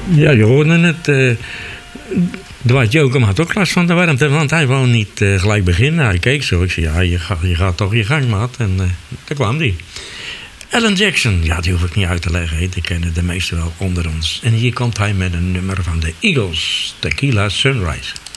Ja, je hoorde het. Dwight Yoakam had ook last van de warmte, want hij wou niet gelijk beginnen. Hij keek zo. Ik zei, ja, je gaat toch je gang, maat. En daar kwam hij. Alan Jackson, ja, die hoef ik niet uit te leggen. Hè. Die kennen de meesten wel onder ons. En hier komt hij met een nummer van de Eagles, Tequila Sunrise.